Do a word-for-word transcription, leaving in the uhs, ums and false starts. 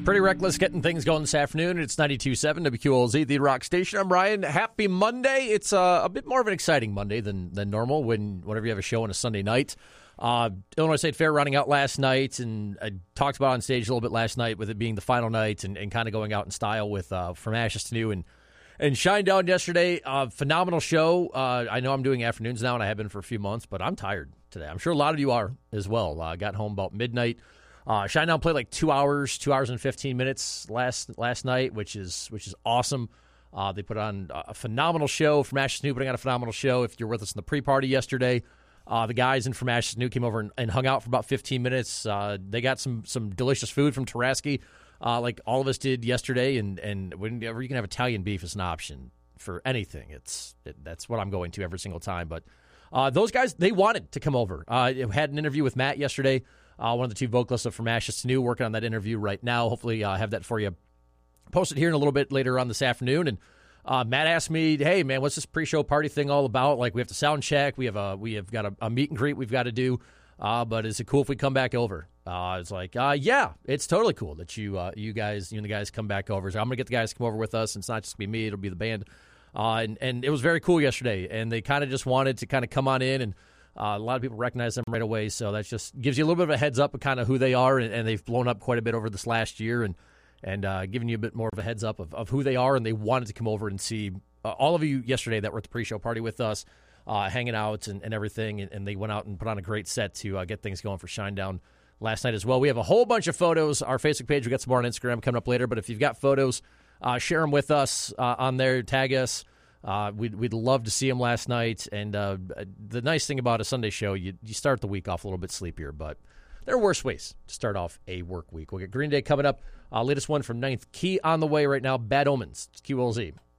Pretty reckless getting things going this afternoon. It's ninety-two point seven W Q L Z, the Rock Station. I'm Ryan. Happy Monday. It's uh, a bit more of an exciting Monday than than normal when whenever you have a show on a Sunday night. Uh, Illinois State Fair running out last night, and I talked about it on stage a little bit last night with it being the final night and, and kind of going out in style with uh, From Ashes to New and, and Shinedown yesterday. Uh, phenomenal show. Uh, I know I'm doing afternoons now, and I have been for a few months, but I'm tired today. I'm sure a lot of you are as well. I uh, got home about midnight. Uh, Shinedown played like two hours, two hours and fifteen minutes last last night, which is which is awesome. Uh, they put on a phenomenal show. From Ashes to New putting on a phenomenal show. If you're with us in the pre-party yesterday, uh, the guys in From Ashes to New came over and, and hung out for about fifteen minutes. Uh, they got some some delicious food from Taraski, uh, like all of us did yesterday. And and whenever you can have Italian beef as an option for anything, it's it, that's what I'm going to every single time. But uh, those guys, they wanted to come over. Uh, had an interview with Matt yesterday. Uh, one of the two vocalists of From Ashes to New, working on that interview right now. Hopefully uh, have that for you posted here in a little bit later on this afternoon. And uh, Matt asked me, hey, man, what's this pre-show party thing all about? Like, we have to sound check. We have a, we have got a, a meet and greet we've got to do. Uh, but is it cool if we come back over? Uh, it's like, uh, yeah, it's totally cool that you uh, you guys, you and the guys come back over. So I'm going to get the guys to come over with us. And it's not just going to be me. It'll be the band. Uh, and, and it was very cool yesterday. And they kind of just wanted to kind of come on in and Uh, a lot of people recognize them right away, so that just gives you a little bit of a heads up of kind of who they are, and, and they've blown up quite a bit over this last year, and and uh, giving you a bit more of a heads up of, of who they are, and they wanted to come over and see uh, all of you yesterday that were at the pre-show party with us, uh, hanging out and, and everything, and, and they went out and put on a great set to uh, get things going for Shinedown last night as well. We have a whole bunch of photos. Our Facebook page, we got some more on Instagram coming up later, but if you've got photos, uh, share them with us uh, on there, tag us. Uh, we'd, we'd love to see him last night, and uh, the nice thing about a Sunday show, you, you start the week off a little bit sleepier, but there are worse ways to start off a work week. We'll get Green Day coming up. Uh, latest one from Ninth Key on the way right now, Bad Omens, Q L Z.